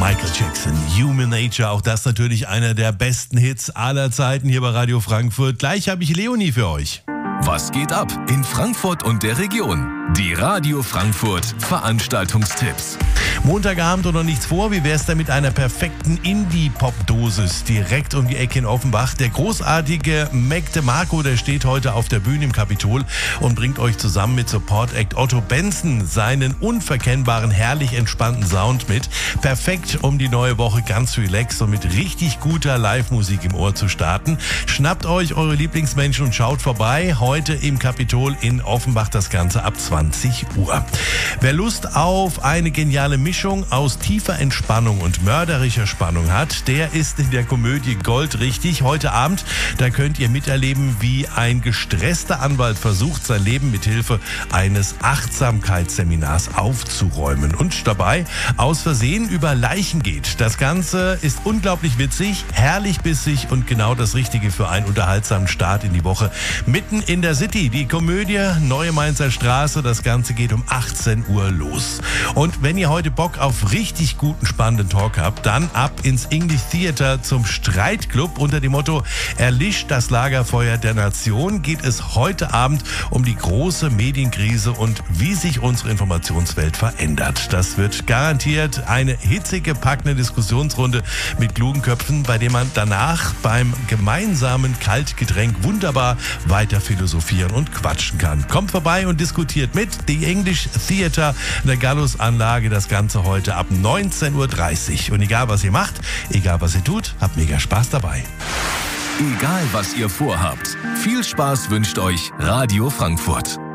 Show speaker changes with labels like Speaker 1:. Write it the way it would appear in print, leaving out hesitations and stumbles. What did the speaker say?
Speaker 1: Michael Jackson, Human Nature, auch das natürlich einer der besten Hits aller Zeiten hier bei Radio Frankfurt. Gleich habe ich Leonie für euch.
Speaker 2: Was geht ab in Frankfurt und der Region? Die Radio Frankfurt Veranstaltungstipps.
Speaker 1: Montagabend und noch nichts vor. Wie wär's denn mit einer perfekten Indie-Pop-Dosis direkt um die Ecke in Offenbach? Der großartige Mac DeMarco, der steht heute auf der Bühne im Kapitol und bringt euch zusammen mit Support-Act Otto Benson seinen unverkennbaren, herrlich entspannten Sound mit. Perfekt, um die neue Woche ganz relaxed und mit richtig guter Live-Musik im Ohr zu starten. Schnappt euch eure Lieblingsmenschen und schaut vorbei. Heute im Kapitol in Offenbach, das Ganze ab 20 Uhr. Wer Lust auf eine geniale Mischung aus tiefer Entspannung und mörderischer Spannung hat, der ist in der Komödie Gold richtig. Heute Abend, da könnt ihr miterleben, wie ein gestresster Anwalt versucht, sein Leben mit Hilfe eines Achtsamkeitsseminars aufzuräumen und dabei aus Versehen über Leichen geht. Das Ganze ist unglaublich witzig, herrlich bissig und genau das Richtige für einen unterhaltsamen Start in die Woche. Mitten in der City, die Komödie Neue Mainzer Straße, das Ganze geht um 18 Uhr los. Und wenn ihr heute Bock auf richtig guten, spannenden Talk habt, dann ab ins English Theater zum Streitclub. Unter dem Motto Erlischt das Lagerfeuer der Nation geht es heute Abend um die große Medienkrise und wie sich unsere Informationswelt verändert. Das wird garantiert eine hitzige, packende Diskussionsrunde mit klugen Köpfen, bei dem man danach beim gemeinsamen Kaltgetränk wunderbar weiter philosophieren und quatschen kann. Kommt vorbei und diskutiert mit. Die English Theater in der Gallus-Anlage, das Ganze heute ab 19.30 Uhr. Und egal was ihr macht, egal was ihr tut, habt mega Spaß dabei.
Speaker 2: Egal was ihr vorhabt, viel Spaß wünscht euch Radio Frankfurt.